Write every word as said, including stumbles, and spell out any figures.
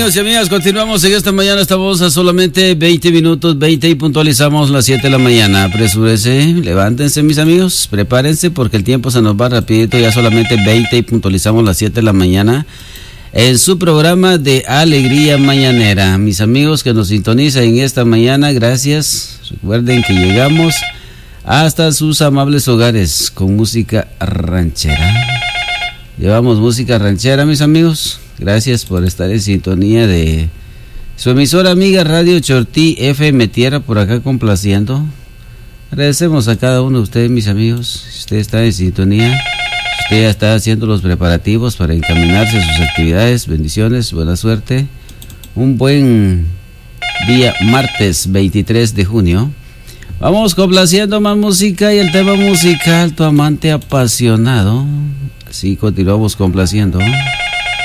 amigos y amigas, continuamos en esta mañana. Estamos a solamente veinte minutos, veinte y puntualizamos las siete de la mañana. Apresúrese, levántense mis amigos, prepárense porque el tiempo se nos va rapidito. Ya solamente veinte y puntualizamos las siete de la mañana en su programa de Alegría Mañanera. Mis amigos que nos sintonizan en esta mañana, gracias. Recuerden que llegamos hasta sus amables hogares con música ranchera. Llevamos música ranchera, mis amigos. Gracias por estar en sintonía de su emisora amiga Radio Chortí F M Tierra, por acá complaciendo. Agradecemos a cada uno de ustedes, mis amigos. Si usted está en sintonía, si usted ya está haciendo los preparativos para encaminarse a sus actividades, bendiciones, buena suerte. Un buen día, martes veintitrés de junio. Vamos complaciendo más música y el tema musical, tu amante apasionado. Así continuamos complaciendo.